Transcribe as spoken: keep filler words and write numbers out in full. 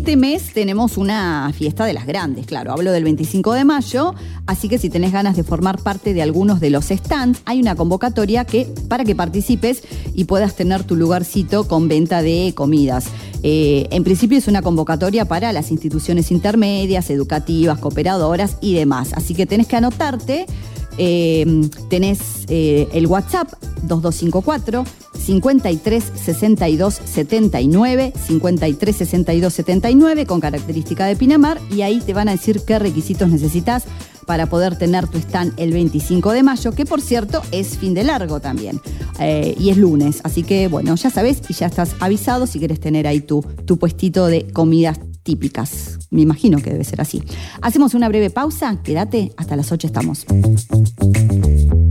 este mes tenemos una fiesta de las grandes, claro, hablo del veinticinco de mayo, así que si tenés ganas de formar parte de algunos de los stands, hay una convocatoria que, para que participes y puedas tener tu lugarcito con venta de comidas. Eh, en principio es una convocatoria para las instituciones intermedias, educativas, cooperadoras y demás, así que tenés que anotarte. Eh, tenés eh, el WhatsApp dos dos cinco cuatro, cincuenta y tres, sesenta y dos, setenta y nueve, cincuenta y tres, sesenta y dos, setenta y nueve con característica de Pinamar, y ahí te van a decir qué requisitos necesitas para poder tener tu stand el veinticinco de mayo, que por cierto es fin de largo también, eh, y es lunes, así que bueno, ya sabés y ya estás avisado si querés tener ahí tu, tu puestito de comidas típicas. Me imagino que debe ser así. Hacemos una breve pausa, quédate, hasta las ocho estamos.